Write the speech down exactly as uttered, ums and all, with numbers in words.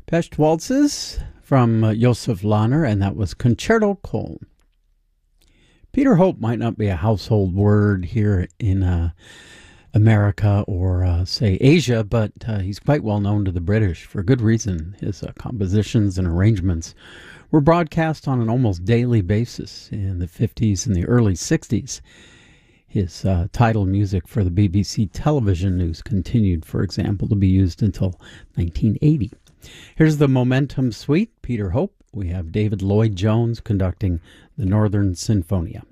Pest Waltzes from uh, Josef Lahner, and that was Concerto Köln. Peter Hope might not be a household word here in uh, America or, uh, say, Asia, but uh, he's quite well known to the British for good reason. His uh, compositions and arrangements were broadcast on an almost daily basis in the fifties and the early sixties. His uh, title music for the B B C television news continued, for example, to be used until nineteen eighty. Here's the Momentum Suite, Peter Hope. We have David Lloyd Jones conducting the Northern Sinfonia.